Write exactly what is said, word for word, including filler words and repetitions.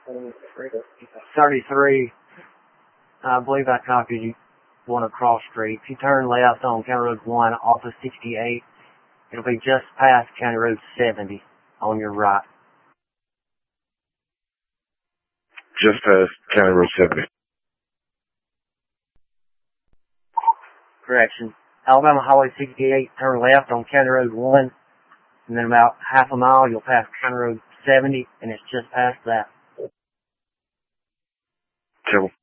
thirty-three. I believe I copied you one across street. If you turn left on County Road one off of sixty-eight, it'll be just past County Road seventy on your right. Just past County Road seventy. Correction. Alabama Highway sixty-eight, turn left on County Road one, and then about half a mile you'll pass County Road seventy, and it's just past that. Cool.